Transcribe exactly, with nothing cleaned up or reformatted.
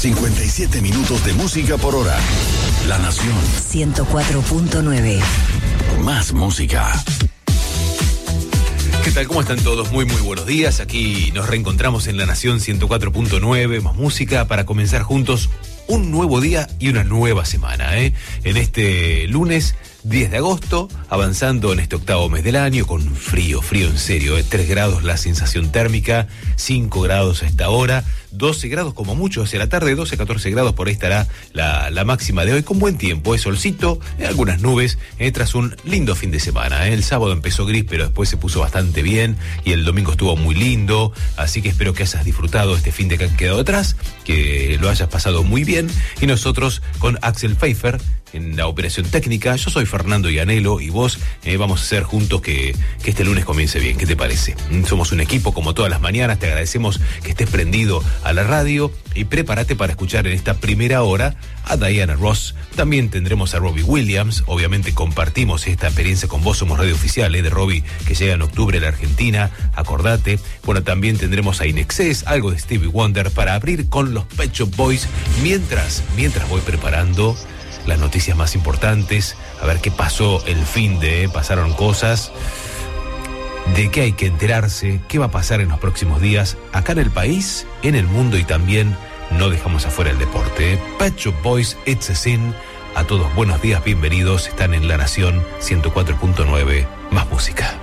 cincuenta y siete minutos de música por hora. La Nación. ciento cuatro punto nueve. Más música. ¿Qué tal? ¿Cómo están todos? Muy, muy buenos días. Aquí nos reencontramos en La Nación ciento cuatro punto nueve, más música, para comenzar juntos un nuevo día y una nueva semana, ¿eh? En este lunes diez de agosto, avanzando en este octavo mes del año, con frío, frío en serio, ¿eh? tres grados la sensación térmica, cinco grados a esta hora, doce grados como mucho hacia la tarde, doce, catorce grados, por ahí estará la, la máxima de hoy, con buen tiempo, es solcito, eh, algunas nubes, eh, tras un lindo fin de semana, ¿eh? El sábado empezó gris, pero después se puso bastante bien, y el domingo estuvo muy lindo, así que espero que hayas disfrutado este fin de que ha quedado atrás, que lo hayas pasado muy bien, y nosotros con Axel Pfeiffer en la operación técnica. Yo soy Fernando Ianelo y vos eh, vamos a hacer juntos que, que este lunes comience bien. ¿Qué te parece? Somos un equipo como todas las mañanas. Te agradecemos que estés prendido a la radio y prepárate para escuchar en esta primera hora a Diana Ross. También tendremos a Robbie Williams. Obviamente compartimos esta experiencia con vos. Somos radio oficial eh, de Robbie, que llega en octubre a la Argentina. Acordate. Bueno, también tendremos a Inexcess, algo de Stevie Wonder, para abrir con los Pet Shop Boys. Mientras, mientras voy preparando las noticias más importantes, a ver qué pasó el fin de, pasaron cosas, de qué hay que enterarse, qué va a pasar en los próximos días, acá en el país, en el mundo, y también no dejamos afuera el deporte. Pet Shop Boys, It's a Sin. A todos buenos días, bienvenidos, están en La Nación ciento cuatro punto nueve, más música.